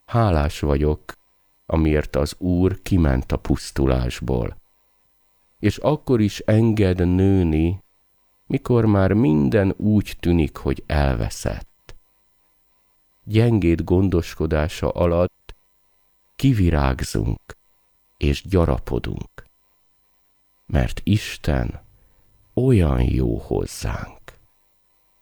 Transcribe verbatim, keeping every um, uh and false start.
hálás vagyok, amiért az Úr kiment a pusztulásból, és akkor is enged nőni, mikor már minden úgy tűnik, hogy elveszett. Gyengéd gondoskodása alatt kivirágzunk és gyarapodunk, mert Isten olyan jó hozzánk.